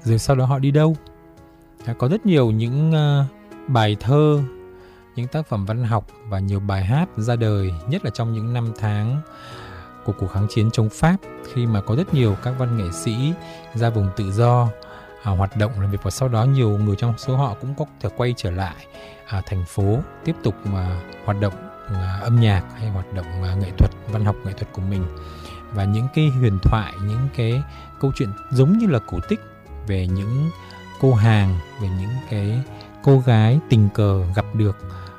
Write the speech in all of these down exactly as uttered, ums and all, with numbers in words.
rồi sau đó họ đi đâu. Có rất nhiều những uh, bài thơ, những tác phẩm văn học và nhiều bài hát ra đời, nhất là trong những năm tháng của cuộc kháng chiến chống Pháp, khi mà có rất nhiều các văn nghệ sĩ ra vùng tự do à, hoạt động làm việc, và sau đó nhiều người trong số họ cũng có thể quay trở lại à, thành phố, tiếp tục à, hoạt động à, âm nhạc hay hoạt động à, nghệ thuật, văn học nghệ thuật của mình. Và những cái huyền thoại, những cái câu chuyện giống như là cổ tích về những cô hàng, về những cái cô gái tình cờ gặp được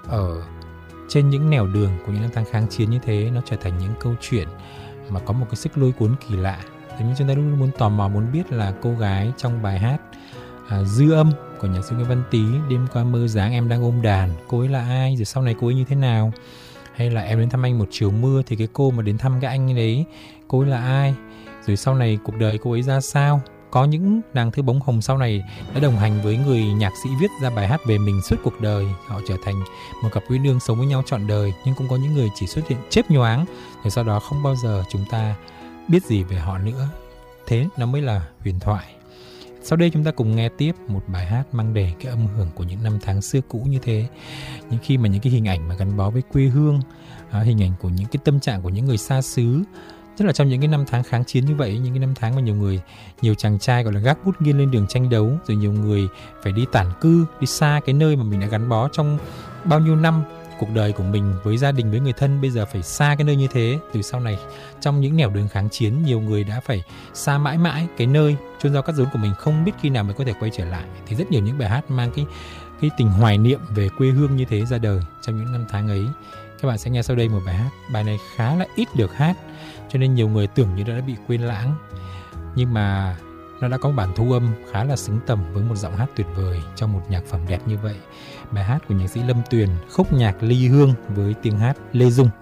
ở trên những nẻo đường của những năm tháng kháng chiến như thế, nó trở thành những câu chuyện mà có một cái sức lôi cuốn kỳ lạ. Thế nhưng chúng ta luôn muốn tò mò, muốn biết là cô gái trong bài hát à, Dư Âm của nhạc sĩ Nguyễn Văn Tý, Đêm qua mơ dáng em đang ôm đàn, cô ấy là ai, rồi sau này cô ấy như thế nào? Hay là Em đến thăm anh một chiều mưa, thì cái cô mà đến thăm cái anh ấy, cô ấy là ai? Rồi sau này cuộc đời cô ấy ra sao? Có những nàng thư bóng hồng sau này đã đồng hành với người nhạc sĩ viết ra bài hát về mình suốt cuộc đời. Họ trở thành một cặp uyên ương sống với nhau trọn đời. Nhưng cũng có những người chỉ xuất hiện chớp nhoáng, rồi sau đó không bao giờ chúng ta biết gì về họ nữa. Thế nó mới là huyền thoại. Sau đây chúng ta cùng nghe tiếp một bài hát mang đầy cái âm hưởng của những năm tháng xưa cũ như thế. Những khi mà những cái hình ảnh mà gắn bó với quê hương, à, hình ảnh của những cái tâm trạng của những người xa xứ, nhất là trong những cái năm tháng kháng chiến như vậy, những cái năm tháng mà nhiều người, nhiều chàng trai gọi là gác bút nghiêng lên đường tranh đấu, rồi nhiều người phải đi tản cư, đi xa cái nơi mà mình đã gắn bó trong bao nhiêu năm cuộc đời của mình, với gia đình, với người thân, bây giờ phải xa cái nơi như thế. Từ sau này trong những nẻo đường kháng chiến, nhiều người đã phải xa mãi mãi cái nơi chôn rau cắt rốn của mình, không biết khi nào mới có thể quay trở lại. Thì rất nhiều những bài hát mang cái cái tình hoài niệm về quê hương như thế ra đời trong những năm tháng ấy. Các bạn sẽ nghe sau đây một bài hát. Bài này khá là ít được hát, cho nên nhiều người tưởng như nó đã bị quên lãng, nhưng mà nó đã có bản thu âm khá là xứng tầm với một giọng hát tuyệt vời trong một nhạc phẩm đẹp như vậy. Bài hát của nhạc sĩ Lâm Tuyền, khúc nhạc Ly Hương với tiếng hát Lê Dung.